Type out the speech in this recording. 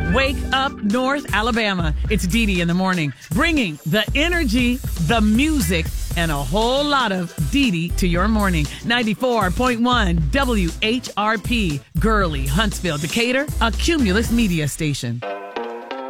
Wake up North Alabama. It's Dee Dee in the morning, bringing the energy, the music, and a whole lot of Dee Dee to your morning. 94.1 WHRP, Gurley, Huntsville, Decatur, a Cumulus media station.